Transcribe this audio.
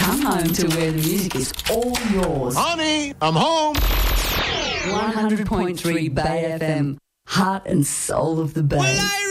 Come home to where the music is all yours. Honey, I'm home. 100.3 Bay FM, heart and soul of the Bay. Well, I